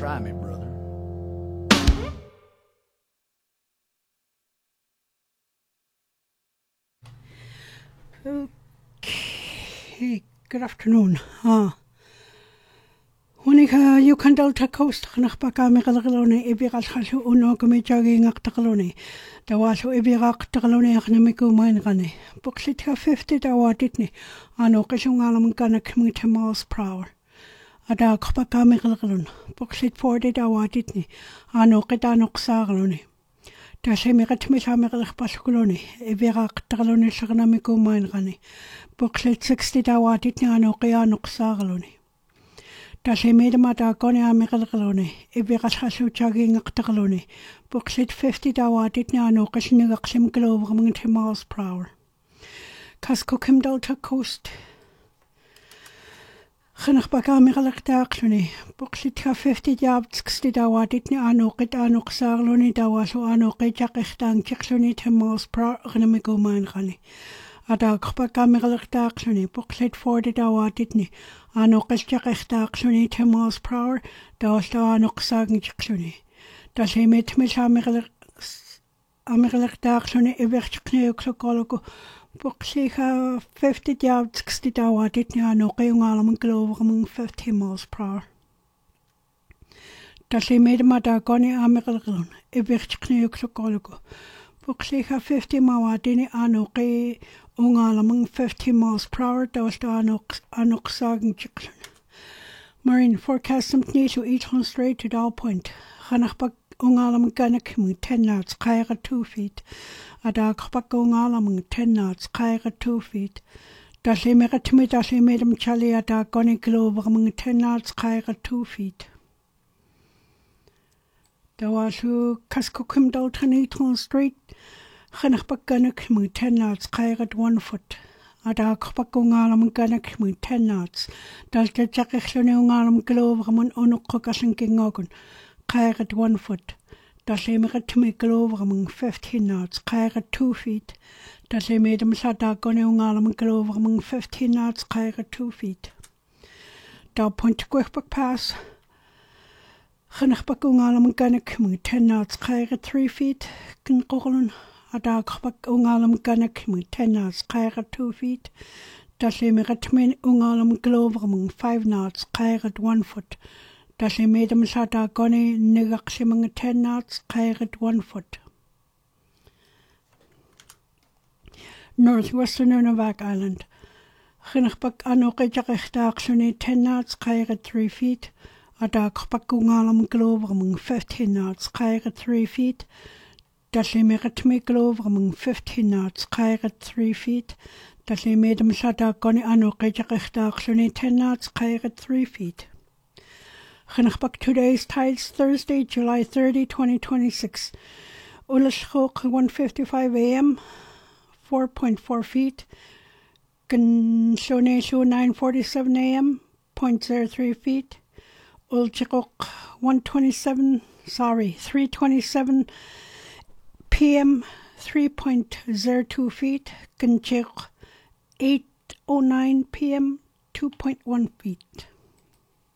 Try me, brother. Okay, good afternoon. Hunika you can delta coast Nakbaka Megalone, Ibiras Hasu Uno Comijagi Actalone. There was Ibirak Talone Achnamico Minegane. Boxita 50 dawa ditni, Ano Kishungalam Gana Community miles per hour. Ada Kpaka Megalone, Boxit 40 dawa ditni, Ano Kedanok Sarlone. Tasemiratmisha Megalach Pasculone, Ibirak Talone Sagnamico Minegane. Boxit 60 dawa ditni, Ano Kianok Sarlone. Tasemiramata Gone Amegalone, Ibiras Hasu Chagi Actalone. Boxit 50 dawa ditni, Ano Kashinagaksim Glover Community miles per hour. Casco Kim Delta Coast. Genachbaka Megalak Darklone, Boxit 50 yards 60 dawa ditni Ano Anok Sarlone dawa so Ano Jakistan Chicklone 10 miles per hour Renamigo Minegane. Ada Kpaka Megalak Darklone, Boxit 40 dawa ditni Ano Jakistan 10 miles per hour dawa so Anok Sagan Chicklone. Das mit Megalak Darklone Everchkne Klokologo. Boxicha 50 yards 60 dawa ditni Ano Kayungalam Glover among 50 miles per hour. Tasemiramata Gone Amegalone, Everchkne Klokologo. Boxicha 50 mawa dini Ano Kayungalam 50 miles per hour dawa so Anok Sagan Chicklone. Marine forecast some to each on straight to Dow Point. Hanachbak Ungalam Ganakmu 10 knots, Kaira 2 feet. Ada Kpak Ungalam 10 knots, Kaira 2 feet. Dasemiratmi Dasemedam Chali Ada Goni Glover among 10 knots, Kaira 2 feet. Dawasu Kaskokim Dalton Eton Street. Hanachbak Ganakmu 10 knots, Kaira 1 foot. Ada Kpak Ungalam Ganakmu 10 knots. Dalta Jakichlone Ungalam Glover among Unukokasan Kingogun. Kaira 1 foot. Dasemiratmi Glover among 15 knots, Kaira 2 feet. Dasemedam Sada Gone Ungalam Glover among 15 knots, Kaira 2 feet. Dow Point Gwechbak Pass. Genachbak Ungalam Ganakmu 10 knots, Kaira 3 feet. Kinkolon. Ada Kpak Ungalam Ganakmu 10 knots, Kaira 2 feet. Dasemiratmi Ungalam Glover among 5 knots, Kaira 1 foot. Dasemedam Sada Gone Nigaksimang 10 knots, Kaira 1 foot. Northwestern Nunavak Island. Genachbak Ano Jakistan 10 knots, Kaira 3 feet. Ada Kpak Ungalam Glover among 15 knots, Kaira 3 feet. Dasemiratmi Glover among 15 knots, Kaira 3 feet. Dasemedam Sada Gone Ano Jakistan 10 knots, Kaira 3 feet. Genachbak today's tides Thursday, July 30, 2026. Ulashchok 1:55 a.m. 4.4 feet. Gnshoneshu 9:47 a.m. 0.03 feet. Ulchikok 3:27 p.m. 3.02 feet. Gnchik 8:09 p.m. 2.1 feet.